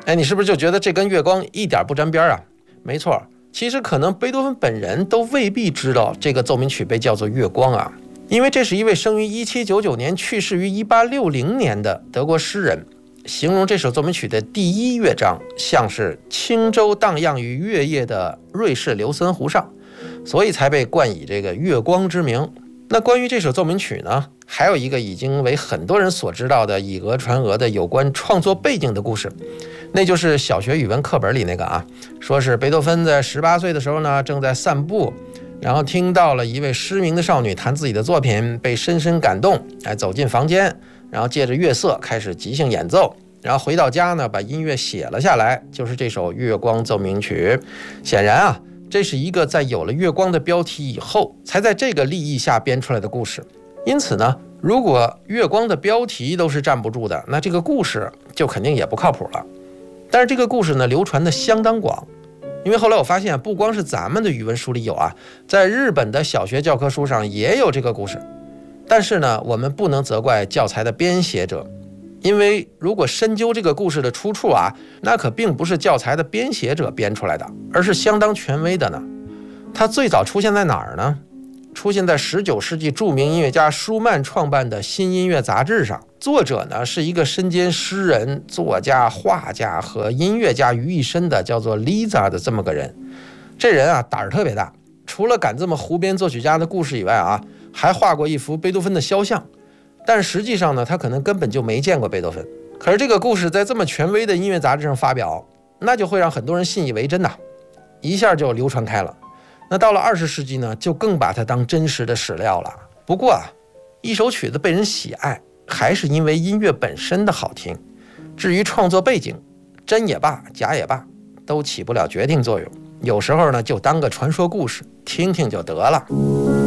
你是不是就觉得这跟月光一点不沾边啊？没错，其实可能贝多芬本人都未必知道这个奏鸣曲被叫做月光啊，因为这是一位生于1799年去世于1860年的德国诗人，形容这首奏鸣曲的第一乐章像是轻舟荡漾于月夜的瑞士琉森湖上，所以才被冠以这个月光之名。那关于这首奏鸣曲呢，还有一个已经为很多人所知道的以讹传讹的有关创作背景的故事，那就是小学语文课本里那个说是贝多芬在18岁的时候呢，正在散步，然后听到了一位失明的少女弹自己的作品，被深深感动，走进房间，然后借着月色开始即兴演奏，然后回到家呢，把音乐写了下来，就是这首月光奏鸣曲。显然这是一个在有了月光的标题以后，才在这个立意下编出来的故事。因此呢，如果月光的标题都是站不住的，那这个故事就肯定也不靠谱了。但是这个故事呢，流传的相当广，因为后来我发现，不光是咱们的语文书里有在日本的小学教科书上也有这个故事。但是呢，我们不能责怪教材的编写者，因为如果深究这个故事的出处那可并不是教材的编写者编出来的，而是相当权威的呢。它最早出现在哪儿呢？出现在19世纪著名音乐家舒曼创办的新音乐杂志上。作者呢是一个身兼诗人、作家、画家和音乐家于一身的叫做 Lisa 的这么个人。这人胆儿特别大，除了赶这么胡编作曲家的故事以外还画过一幅贝多芬的肖像。但实际上呢，他可能根本就没见过贝多芬。可是这个故事在这么权威的音乐杂志上发表，那就会让很多人信以为真一下就流传开了。那到了20世纪呢，就更把它当真实的史料了。不过一首曲子被人喜爱，还是因为音乐本身的好听。至于创作背景，真也罢，假也罢，都起不了决定作用。有时候呢，就当个传说故事听听就得了。